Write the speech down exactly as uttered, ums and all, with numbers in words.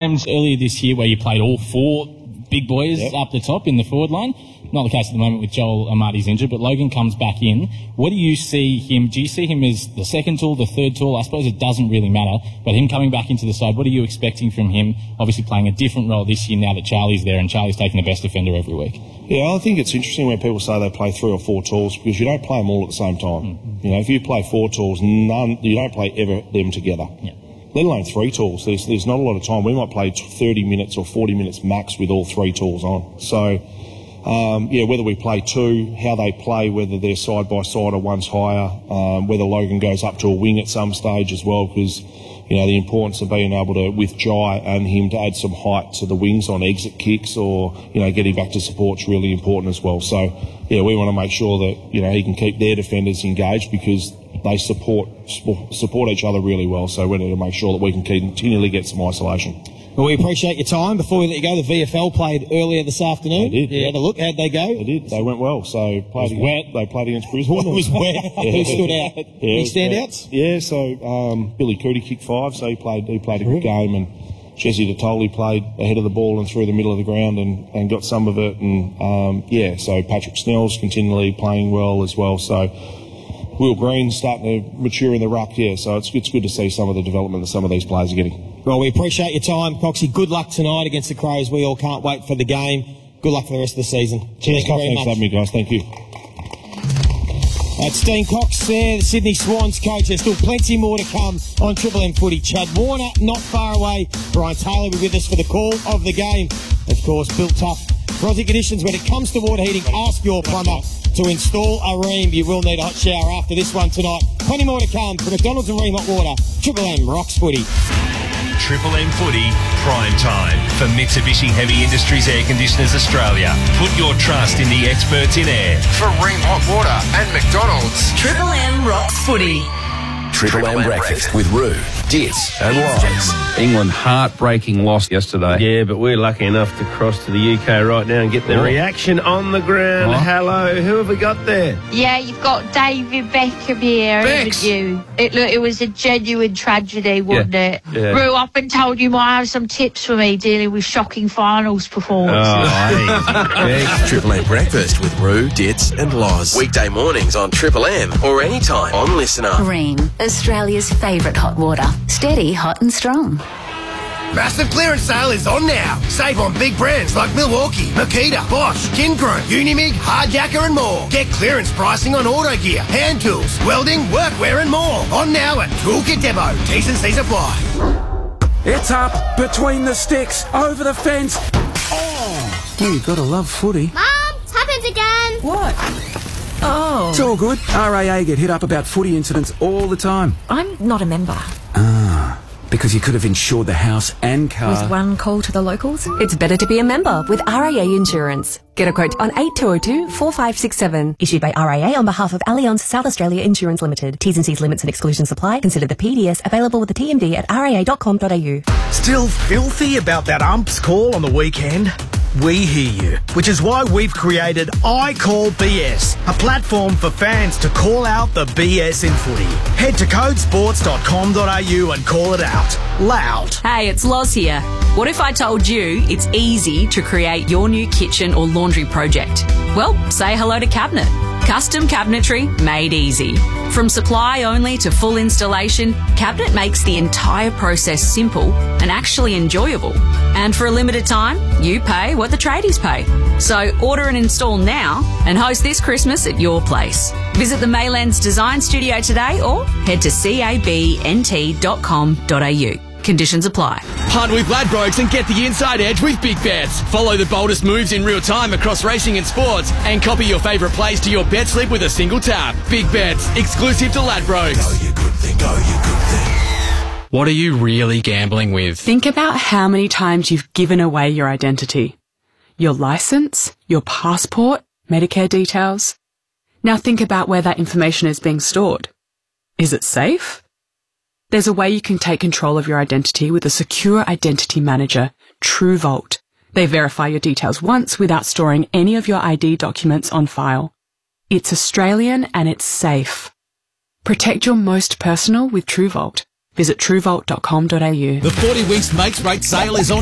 times earlier this year where you played all four big boys yep. up the top in the forward line. Not the case at the moment with Joel Amati's injured, but Logan comes back in. What do you see him? Do you see him as the second tool, the third tool? I suppose it doesn't really matter, but him coming back into the side, what are you expecting from him? Obviously playing a different role this year now that Charlie's there, and Charlie's taking the best defender every week. Yeah, I think it's interesting when people say they play three or four tools because you don't play them all at the same time. Mm-hmm. You know, if you play four tools, none, you don't play ever them together. Yeah. Let alone three tools. There's, there's not a lot of time. We might play thirty minutes or forty minutes max with all three tools on. So, um, yeah, whether we play two, how they play, whether they're side by side or one's higher, um, whether Logan goes up to a wing at some stage as well, because, you know, the importance of being able to, with Jai and him, to add some height to the wings on exit kicks or, you know, getting back to support's really important as well. So, yeah, we want to make sure that, you know, he can keep their defenders engaged because they support support each other really well. So we need to make sure that we can continually get some isolation. Well, we appreciate your time. Before we let you go, the V F L played earlier this afternoon. They did. You yeah. had a look. How'd they go? They did. They went well. So played against, wet. They played against Brisbane. It was wet. yeah. Who stood out? Yeah, Any standouts? Yeah. So um, Billy Cootie kicked five. So he played. He played a good game, and Jesse Detoli played ahead of the ball and through the middle of the ground and, and got some of it. And um, yeah. So Patrick Snell's continually playing well as well. So Will Green's starting to mature in the ruck, yeah, so it's, it's good to see some of the development that some of these players are getting. Well, we appreciate your time, Coxie. Good luck tonight against the Crows. We all can't wait for the game. Good luck for the rest of the season. Cheers, Cox. Thanks for having me, guys. Thank you. That's Dean Cox there, the Sydney Swans coach. There's still plenty more to come on Triple M Footy. Chad Warner, not far away. Brian Taylor will be with us for the call of the game. Of course, built tough for Aussie conditions. When it comes to water heating, ask your plumber to install a Ream. You will need a hot shower after this one tonight. Plenty more to come for McDonald's and Ream Hot Water. Triple M rocks footy. Triple M Footy, prime time for Mitsubishi Heavy Industries Air Conditioners Australia. Put your trust in the experts in air. For Ream Hot Water and McDonald's. Triple M rocks footy. Triple M breakfast with Roo, Dits and Lies. England heartbreaking loss yesterday. Yeah, but we're lucky enough to cross to the U K right now and get the oh. reaction on the ground. Oh. Hello, who have we got there? Yeah, you've got David Beckham here, Bex. haven't you? It, look, it was a genuine tragedy, wasn't yeah. it? Yeah. Roo, I've been told you might have some tips for me dealing with shocking finals performances. Oh, Triple M breakfast with Roo, Dits and Lies. Weekday mornings on Triple M or anytime on Listener. Ream, Australia's favourite hot water. Steady, hot and strong. Massive clearance sale is on now. Save on big brands like Milwaukee, Makita, Bosch, Kingroom, Unimig, Hardjacker and more. Get clearance pricing on auto gear, hand tools, welding, workwear and more. On now at Toolkit Depot. T's and C's apply. It's up, between the sticks, over the fence. Oh, well, you've got to love footy. Mum, it's happened again. What? Oh. It's all good. R A A get hit up about footy incidents all the time. I'm not a member. Ah, because you could have insured the house and car. With one call to the locals? It's better to be a member with R A A Insurance. Get a quote on eight two zero two, four five six seven. Issued by R A A on behalf of Allianz South Australia Insurance Limited. T's and C's limits and exclusions apply. Consider the P D S available with the T M D at r a a dot com dot a u. Still filthy about that ump's call on the weekend? We hear you, which is why we've created I Call B S, a platform for fans to call out the B S in footy. Head to code sports dot com dot a u and call it out loud. Hey, it's Loz here. What if I told you it's easy to create your new kitchen or laundry project? Well, say hello to Cabinet. Custom cabinetry made easy. From supply only to full installation, Cabinet makes the entire process simple and actually enjoyable. And for a limited time, you pay what the tradies pay. So order and install now and host this Christmas at your place. Visit the Maylands Design Studio today or head to cabnt dot com dot a u. Conditions apply. Hunt with Ladbrokes and get the inside edge with Big Bets. Follow the boldest moves in real time across racing and sports and copy your favourite plays to your bet slip with a single tap. Big Bets, exclusive to Ladbrokes. Go you good thing, go you good thing. What are you really gambling with? Think about how many times you've given away your identity. Your licence, your passport, Medicare details. Now think about where that information is being stored. Is it safe? There's a way you can take control of your identity with a secure identity manager, TrueVault. They verify your details once without storing any of your I D documents on file. It's Australian and it's safe. Protect your most personal with TrueVault. Visit true vault dot com dot a u. The forty Winks Makes Rate sale is on